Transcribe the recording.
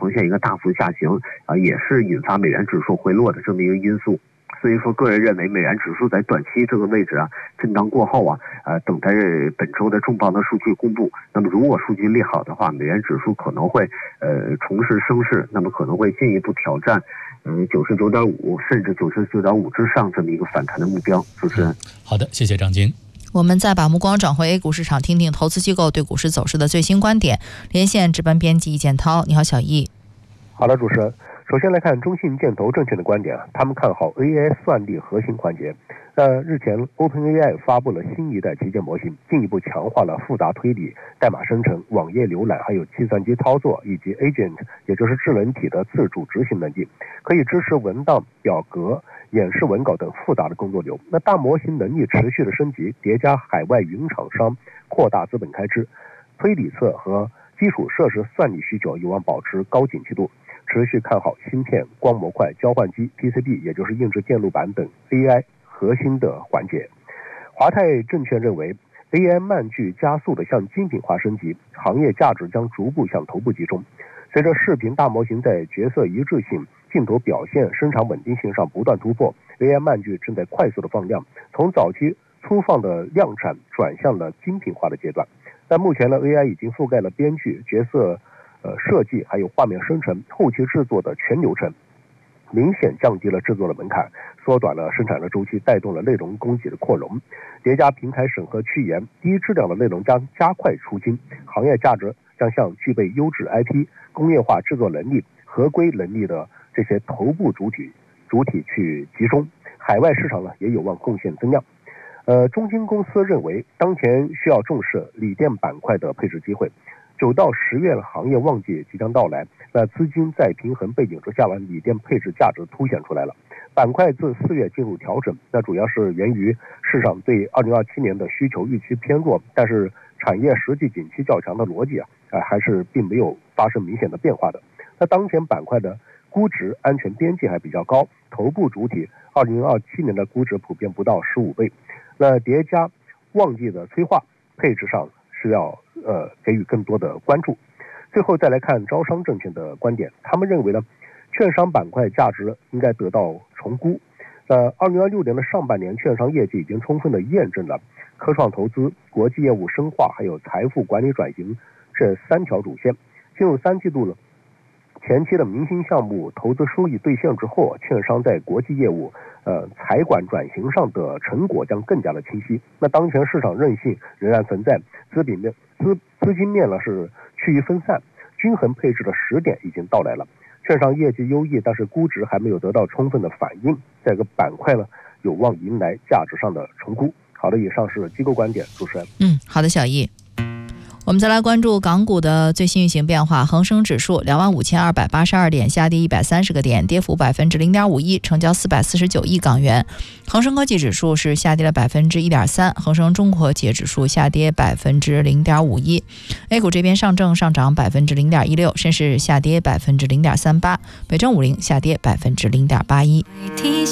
呈现一个大幅下行也是引发美元指数回落的这么一个因素。所以说个人认为美元指数在短期这个位置震荡过后等待本周的重磅的数据公布。那么如果数据利好的话，美元指数可能会重拾升势，那么可能会进一步挑战99.5甚至99.5之上这么一个反弹的目标。主持人， 好的，谢谢张晶。 我们再把目光转回 A 股市场，听听投资机构对股市走势的最新观点。连线值班编辑易建涛，你好，小易。 好的，主持人。首先来看中信建投证券的观点他们看好 AI 算力核心环节。日前 OpenAI 发布了新一代旗舰模型，进一步强化了复杂推理、代码生成、网页浏览，还有计算机操作以及 Agent， 也就是智能体的自主执行能力，可以支持文档、表格、演示文稿等复杂的工作流。那大模型能力持续的升级，叠加海外云厂商扩大资本开支，推理侧和基础设施算力需求有望保持高景气度。持续看好芯片、光模块、交换机、PCB， 也就是硬质电路板等 AI 核心的环节。华泰证券认为 AI 慢具加速的向精品化升级，行业价值将逐步向头部集中。随着视频大模型在角色一致性、镜头表现、生产稳定性上不断突破， AI 慢具正在快速的放量，从早期粗放的量产转向了精品化的阶段。但目前呢 AI 已经覆盖了编剧、角色设计还有画面生成、后期制作的全流程，明显降低了制作的门槛，缩短了生产的周期，带动了内容供给的扩容。叠加平台审核趋严，低质量的内容将加快出清，行业价值将向具备优质 IP、工业化制作能力、合规能力的这些头部主体去集中。海外市场呢也有望贡献增量。中金公司认为当前需要重视锂电板块的配置机会。9到10月的行业旺季即将到来，那资金在平衡背景之下锂电配置价值凸显出来了。板块自4月进入调整，那主要是源于市场对2027年的需求预期偏弱，但是产业实际景气较强的逻辑还是并没有发生明显的变化的。那当前板块的估值安全边际还比较高，头部主体2027年的估值普遍不到15倍，那叠加旺季的催化，配置上是要给予更多的关注。最后再来看招商证券的观点，他们认为呢，券商板块价值应该得到重估。2026年的上半年，券商业绩已经充分的验证了科创投资、国际业务深化还有财富管理转型这3条主线。进入3季度了，前期的明星项目投资收益兑现之后，券商在国际业务财管转型上的成果将更加的清晰。那当前市场韧性仍然存在，资金面呢是趋于分散，均衡配置的时点已经到来了。券商业绩优异，但是估值还没有得到充分的反映，这个板块呢有望迎来价值上的重估。好的，以上是机构观点，主持人。 好的，小易。我们再来关注港股的最新运行变化。恒生指数25,282点，下跌130个点，跌幅0.51%，成交449亿港元。恒生科技指数是下跌了1.3%，恒生中国企业指数下跌0.51%。A 股这边上证上涨0.16%，深市下跌0.38%，北证50下跌0.81%。